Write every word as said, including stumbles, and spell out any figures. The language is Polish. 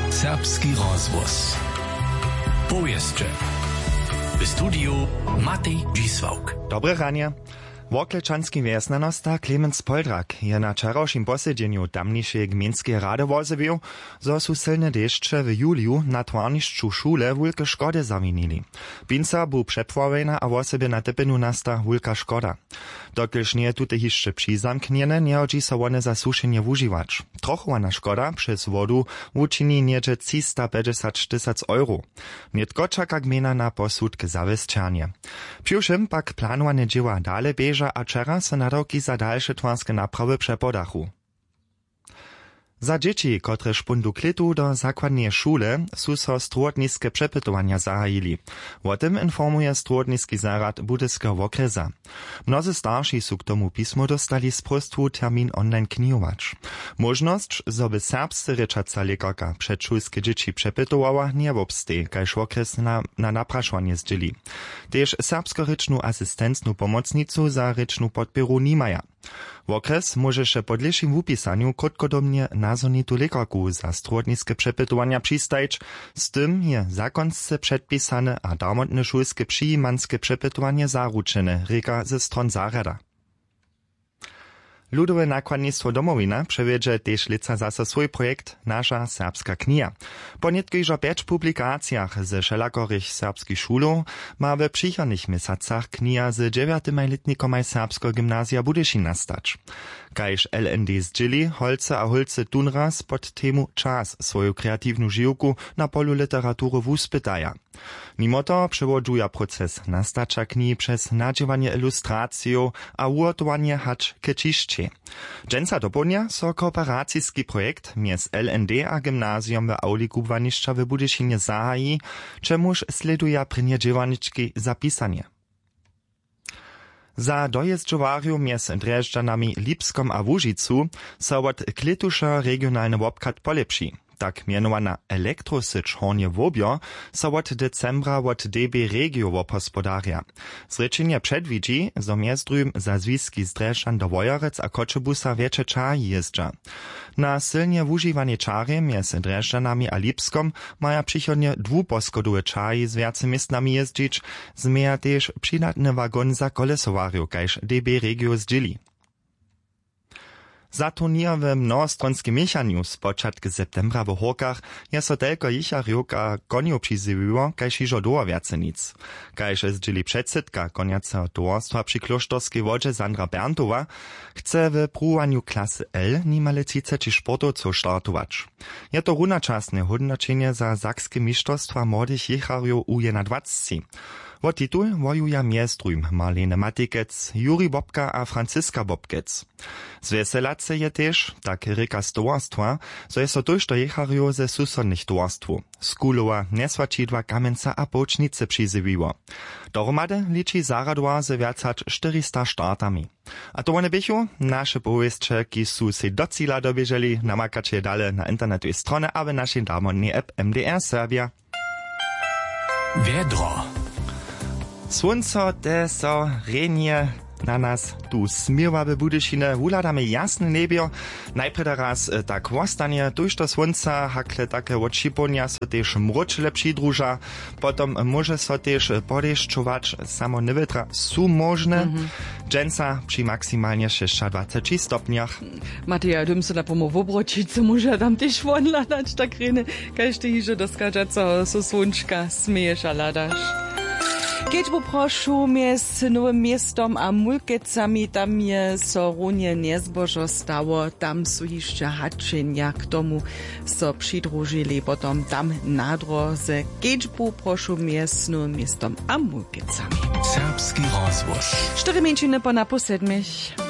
Serbski rozvoz. Powieszcze. W studiu Matej Dzisłauk. Dobre ranie. Woklečanski wjesnanosta Klemens Poldrak je na čarošim posjedjenju tamnišej gminske rady wozewił, zo su silne dešće w juliu na twarnišću šule wulke škody zawinili. Pinca bu przepławena, a wosebie na typenu nasta wulka škoda. Dokelž nie tute hišće přizamkniene, nie hodzi so one za sušenje wužiwacz. Trochowana škoda przez wodu wučini nieže trzysta päťdesiat tysac euro. Nietkočaka gmina na posudke zawesćanje. Přiwšim pak planowane dzieła dale beže, a čera se nadawki za dalsze twarske naprawy przepodachu. Za dzieci, które szpundu klitu do zakładnej szule, su so strudniske przepytowania zahajili. O tym informuje Strudniski zarad Budyskiego Wokresa. Mnozy starsi su k tomu pismo dostali z prostwu termin online knihować. Możność, zoby serbscy ryczaca lekarka przedszulskie dzieci przepytowała, nie wobstej, kajż Wokres na, na napraszanie zdzieli. Też serbsko-rycznu asystencnu pomocnicu za rycznu podpieru nimaja. Wokres może się po dlejszym wupisaniu krótkodomnie nazonitu lekarku za strudniskie przepytowania przystajć, z tym je zakonce przedpisane a darmotne szulskie przyjimanskie przepytowanie zaruczene, reka ze stron zarada. Ludowe nakładnictwo Domowina przewiedzie też lica zase swój projekt Nasza serbska kniha. Po nietkojżo pięć publikacjach ze wszelakorych serbskich szulów ma we przychodnych miesacach kniha z dziewiętymajlitnikomaj serbskiego gimnazja Budyszin nastać. Kajż L N D zdzieli, holce a holce tunraz pod temu czas swoją kreatywną żyłku na polu literatury wuspytaja. Mimo to przewoduje proces nastacza knihy przez nadziewanie ilustracją a ugotowanie hacz kečišće. Dżęca dopołnia so kooperacyjski projekt mies L N D a gimnazjum w auli kubwaniszcza w Budyszynie zahaji, czemuż sleduje przyniedziewaniczki zapisanie. Za dojezdżowariu mies Drežďanami Lipskom a Łužicu so od klitusza regionalny wobkat polepši. Tak mianowana elektrosycz Hornie Wobio so od decembra od D B Regio wopospodarja. Zrečenje przedwidzi, zo mjezdrujm za zwiski z Drežďan do Wojarec a Kočebusa wiecie čaji jezdža. Na silnie wužiwanie čary mies Drežďanami a Lipskom maja przychodnie dwuposkodowe čaji z wiace miestnami jeździć, zmieja też przydatny wagon za kolesowariu, kajż D B Regio zdzieli. Za turnier w mnohostronskim miechaniu z początku septembra w Horkach je so telko jicharjoka koniu přizywiło, kajż iżo doło wiace nic. Kajż zdzieli przedsydka koniaca towarstwa przy klosztorskiej wodzie Sandra Berntowa chce w pruwaniu klasy L nimale trzydzieści sportowców startować. Je to runaczasne hodnoczenie za sakskie mistrzostwa młodych jicharjów U dwadzieścia. O titul wojuje mjestrujm Marlene Matikec, Juri Bobka a Franciska Bobkec. Zweselace je też, tak ryka z towarstwa, so je so tuż do jecharju ze susodnych towarstwu. Skulowa, Nesvačidła, Kamenca a Pocznice przyzywiło. Dohromady liczy zaradła ze wiacać czterysta startami. A to one bychu, nasze powieście, ki su se do cila dobieżeli, namakacie dale na internetowej stronie, a w naszej darmodnej app M D R Serbia. Wiedro. Słońce te so renie na nas tu smiewa w Budyszine, wuladamy jasne niebio. Najpierw raz e, tak wostanie, tuż do słońca hakle takie odszyponia so też mroczle przydruża, potom może so też podeszczować, samo niewytra są możne, mm-hmm. Dżęca przy maksymalnie dwadzieścia stopniach. Mateja, dym se da pomo wobročić, co może tam też wonladać, tak rene, każdy hiże doskaża, co so słonczka smejesz a ladasz. Keď bu prošu mies Nowym Miestom a Mulkecami, tam je so runie niezbožo stało, tam su hišće hačenja k tomu so přidružili, potom tam nadroze. Keď bu prošu mies Nowym Miestom a Mulkecami. Serbski rozvoz. Čtyři minčiny po na po sedmich.